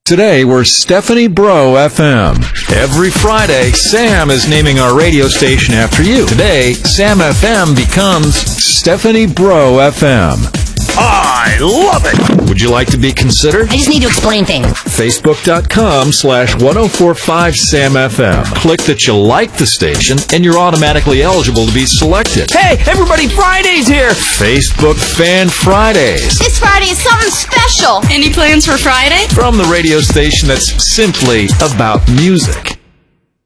Today, we're Stephanie Bro FM. Every Friday, Sam is naming our radio station after you. Today, Sam FM becomes Stephanie Bro FM. I love it! Would you like to be considered? I just need to explain things. Facebook.com/1045SamFM. Click that you like the station, and you're automatically eligible to be selected. Hey, everybody, Friday's here! Facebook Fan Fridays. This Friday is something special. Any plans for Friday? From the radio station that's simply about music.